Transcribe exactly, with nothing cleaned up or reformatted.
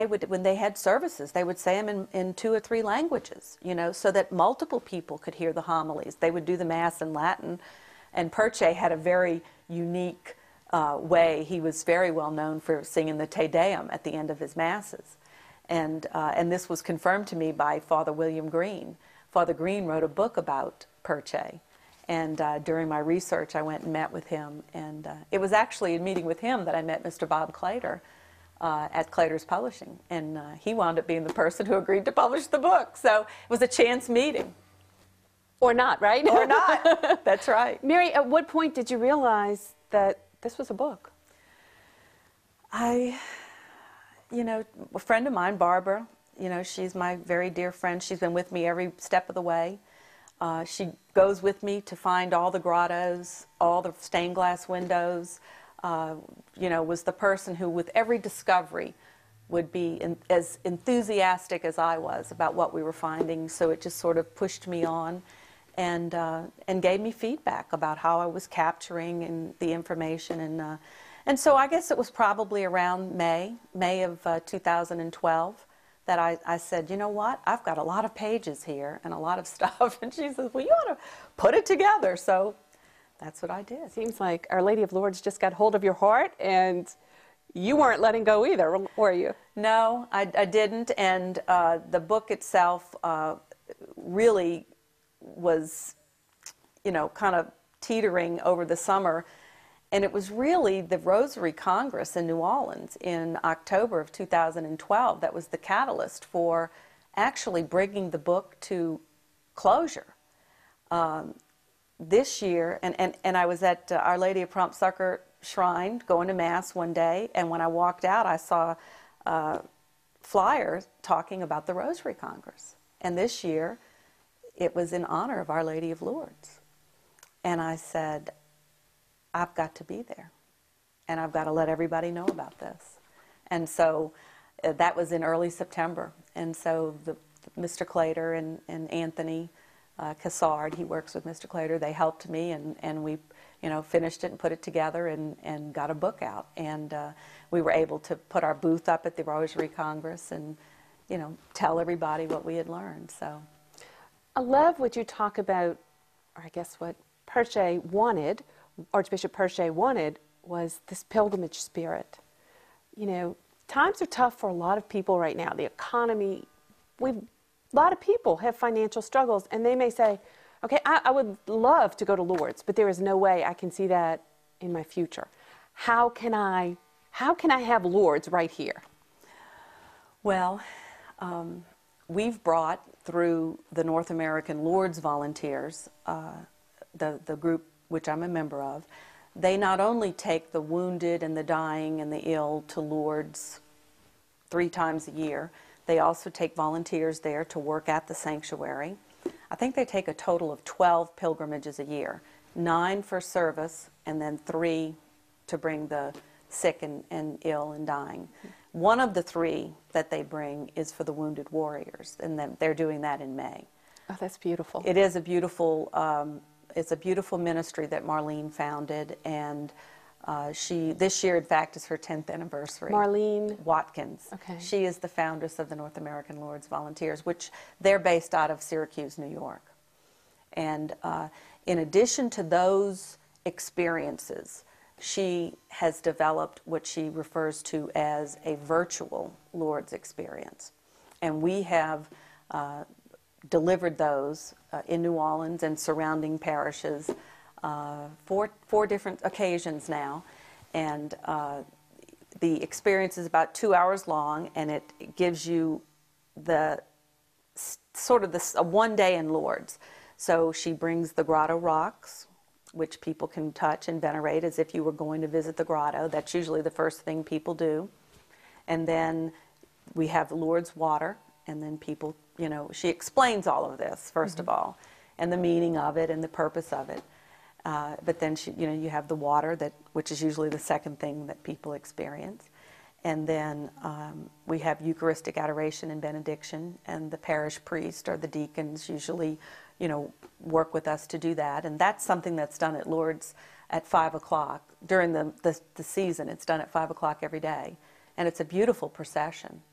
They would, when they had services, they would say them in, in two or three languages, you know, so that multiple people could hear the homilies. They would do the Mass in Latin, and Perche had a very unique uh, way. He was very well known for singing the Te Deum at the end of his Masses. And, uh, and this was confirmed to me by Father William Green. Father Green wrote a book about Perche. And uh, during my research, I went and met with him. And uh, it was actually in meeting with him that I met Mister Bob Claytor, Uh, at Claytor's Publishing, and uh, he wound up being the person who agreed to publish the book. So it was a chance meeting. Or not, right? Or not. That's right. Mary, at what point did you realize that this was a book? I, you know, a friend of mine, Barbara, you know, she's my very dear friend. She's been with me every step of the way. Uh, she goes with me to find all the grottos, all the stained glass windows. Uh, you know, was the person who, with every discovery, would be in, as enthusiastic as I was about what we were finding. So it just sort of pushed me on, and uh, and gave me feedback about how I was capturing and the information. And uh, and so I guess it was probably around May, May of uh, two thousand twelve, that I, I said, you know what, I've got a lot of pages here and a lot of stuff. And she says, well, you ought to put it together. So that's what I did. Seems like Our Lady of Lourdes just got hold of your heart, and you weren't letting go either, were you? No, I, I didn't. And uh, the book itself uh, really was, you know, kind of teetering over the summer. And it was really the Rosary Congress in New Orleans in October of two thousand twelve that was the catalyst for actually bringing the book to closure. Um, This year, and, and, and I was at uh, Our Lady of Prompt Succor Shrine going to Mass one day, and when I walked out, I saw a flyer talking about the Rosary Congress. And this year, it was in honor of Our Lady of Lourdes. And I said, I've got to be there, and I've got to let everybody know about this. And so uh, that was in early September. And so the, Mister Claytor and, and Anthony Uh, Cassard, he works with Mister Claytor, they helped me, and, and we, you know, finished it and put it together and, and got a book out. And uh, we were able to put our booth up at the Rosary Congress and, you know, tell everybody what we had learned. So, I love what you talk about, or I guess what Perche wanted, Archbishop Perche wanted, was this pilgrimage spirit. You know, times are tough for a lot of people right now. The economy, we've a lot of people have financial struggles, and they may say, okay, I, I would love to go to Lourdes, but there is no way I can see that in my future. How can I, how can I have Lourdes right here? Well, um, we've brought through the North American Lourdes Volunteers, uh, the, the group which I'm a member of, they not only take the wounded and the dying and the ill to Lourdes three times a year, they also take volunteers there to work at the sanctuary. I think they take a total of twelve pilgrimages a year, nine for service, and then three to bring the sick and, and ill and dying. One of the three that they bring is for the wounded warriors, and then they're doing that in May. Oh, that's beautiful. It is a beautiful, um, it's a beautiful ministry that Marlene founded, and Uh, she, this year, in fact, is her tenth anniversary. Marlene Watkins. Okay. She is the foundress of the North American Lourdes Volunteers, which they're based out of Syracuse, New York. And uh, in addition to those experiences, she has developed what she refers to as a virtual Lourdes experience. And we have uh, delivered those uh, in New Orleans and surrounding parishes Uh, four, four different occasions now, and uh, the experience is about two hours long, and it gives you the sort of this a one day in Lourdes. So she brings the grotto rocks, which people can touch and venerate as if you were going to visit the grotto. That's usually the first thing people do. And then we have Lourdes water, and then people, you know, she explains all of this first mm-hmm. of all, and the meaning of it and the purpose of it. Uh, but then, she, you know, you have the water, that, which is usually the second thing that people experience. And then um, we have Eucharistic adoration and benediction, and the parish priest or the deacons usually, you know, work with us to do that. And that's something that's done at Lourdes at five o'clock. During the, the, the season, it's done at five o'clock every day. And it's a beautiful procession.